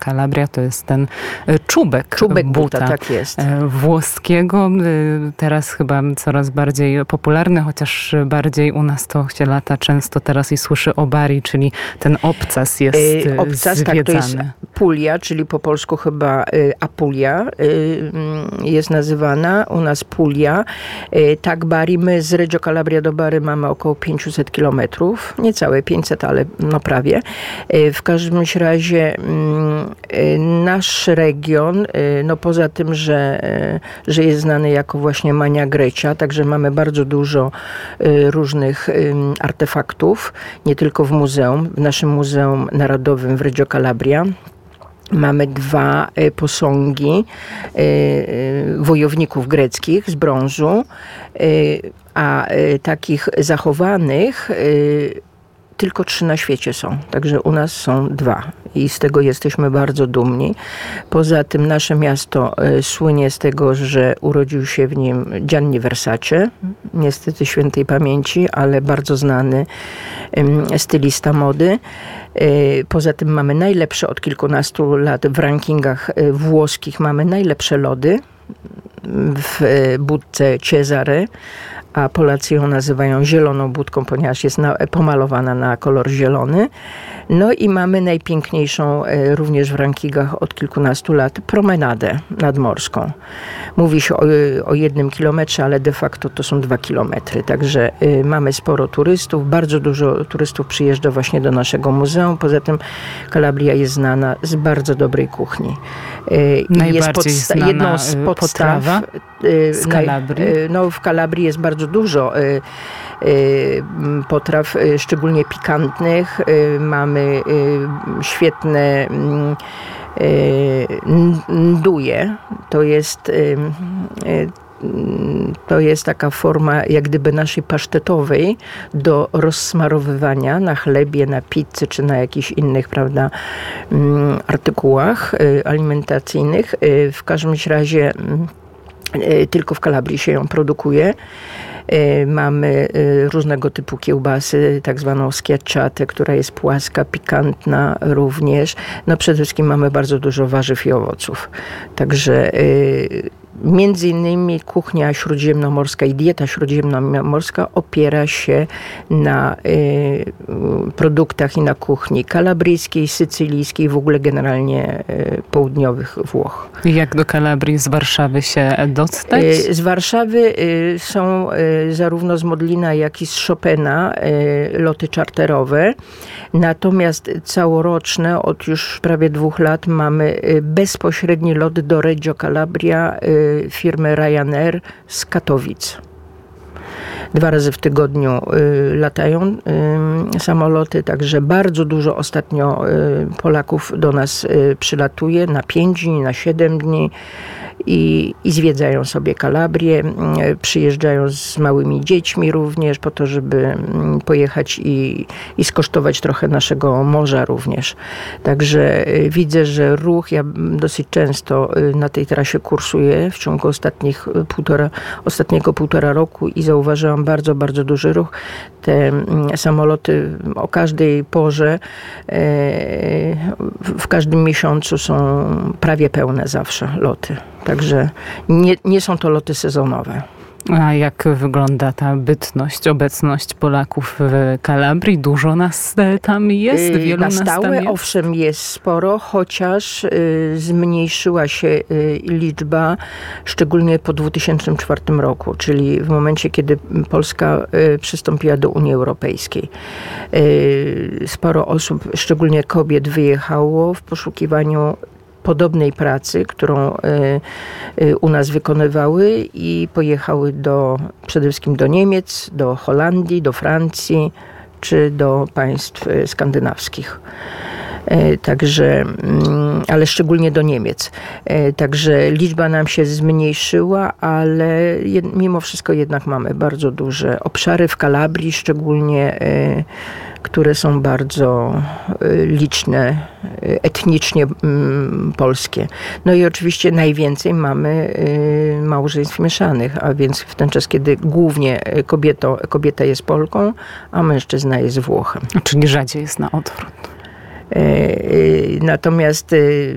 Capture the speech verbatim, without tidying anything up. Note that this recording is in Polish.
Calabria to jest ten czubek, czubek buta, buta tak jest. włoskiego. Teraz chyba coraz bardziej popularny, chociaż bardziej u nas to się lata często teraz i słyszy o Bari, czyli ten obcas jest yy, obcas, zwiedzany. Tak, to jest Puglia, czyli po polsku chyba y, Apulia y, jest nazywana, u nas Puglia. Y, tak, Bari, my z Reggio Calabria do Bari mamy około pięćset kilometrów, niecałe pięćset, ale no prawie. Y, w każdym razie y, nasz region, y, no poza tym, że, y, że jest znany jako właśnie Magna Grecia, także mamy bardzo dużo y, różnych y, artefaktów, nie tylko w muzeum, w naszym Muzeum Narodowym w Reggio Calabria. Mamy dwa y, posągi y, y, wojowników greckich z brązu, y, a y, takich zachowanych y, tylko trzy na świecie są. Także u nas są dwa i z tego jesteśmy bardzo dumni. Poza tym nasze miasto y, słynie z tego, że urodził się w nim Gianni Versace, niestety świętej pamięci, ale bardzo znany y, stylista mody. Y, poza tym mamy najlepsze od kilkunastu lat w rankingach y, włoskich, mamy najlepsze lody w y, budce Cesare, a Polacy ją nazywają zieloną budką, ponieważ jest na, pomalowana na kolor zielony. No i mamy najpiękniejszą e, również w rankingach od kilkunastu lat promenadę nadmorską. Mówi się o, o jednym kilometrze, ale de facto to są dwa kilometry. Także e, mamy sporo turystów, bardzo dużo turystów przyjeżdża właśnie do naszego muzeum. Poza tym Calabria jest znana z bardzo dobrej kuchni. E, Najbardziej jest podsta- znana jedną z podstaw potrawa z Calabrii? Naj, no w Calabrii jest bardzo dużo y, y, potraw, y, szczególnie pikantnych. Y, mamy y, świetne y, nduje. To jest y, y, to jest taka forma jak gdyby naszej pasztetowej do rozsmarowywania na chlebie, na pizzy czy na jakichś innych, prawda, artykułach alimentacyjnych. W każdym razie tylko w Calabrii się ją produkuje. Mamy różnego typu kiełbasy, tak zwaną schiacciatę, która jest płaska, pikantna również. No przede wszystkim mamy bardzo dużo warzyw i owoców. Także między innymi kuchnia śródziemnomorska i dieta śródziemnomorska opiera się na y, produktach i na kuchni kalabryjskiej, sycylijskiej, w ogóle generalnie y, południowych Włoch. Jak do Kalabrii z Warszawy się dostać? Y, z Warszawy y, są y, zarówno z Modlina, jak i z Chopina y, loty czarterowe. Natomiast całoroczne, od już prawie dwóch lat mamy y, bezpośredni lot do Reggio Calabria y, firmy Ryanair z Katowic. Dwa razy w tygodniu y, latają y, samoloty, także bardzo dużo ostatnio y, Polaków do nas y, przylatuje na pięć dni, na siedem dni. I, i zwiedzają sobie Kalabrię, przyjeżdżają z małymi dziećmi również po to, żeby pojechać i, i skosztować trochę naszego morza również. Także widzę, że ruch, ja dosyć często na tej trasie kursuję w ciągu ostatnich półtora, ostatniego półtora roku i zauważyłam bardzo, bardzo duży ruch. Te samoloty o każdej porze, w każdym miesiącu są prawie pełne zawsze loty. Także nie, nie są to loty sezonowe. A jak wygląda ta bytność, obecność Polaków w Kalabrii? Dużo nas tam jest? Wielu Na stałe, nas tam jest? Owszem, jest sporo, chociaż y, zmniejszyła się y, liczba, szczególnie po dwa tysiące czwartym roku, czyli w momencie, kiedy Polska y, przystąpiła do Unii Europejskiej. Y, sporo osób, szczególnie kobiet, wyjechało w poszukiwaniu podobnej pracy, którą y, y, u nas wykonywały i pojechały do, przede wszystkim do Niemiec, do Holandii, do Francji czy do państw y, skandynawskich. Y, także, y, ale szczególnie do Niemiec. Y, także liczba nam się zmniejszyła, ale jed, mimo wszystko jednak mamy bardzo duże obszary w Kalabrii, szczególnie y, które są bardzo liczne, etnicznie polskie. No i oczywiście najwięcej mamy małżeństw mieszanych, a więc w ten czas, kiedy głównie kobieto, kobieta jest Polką, a mężczyzna jest Włochem. Czyli rzadziej jest na odwrót. Natomiast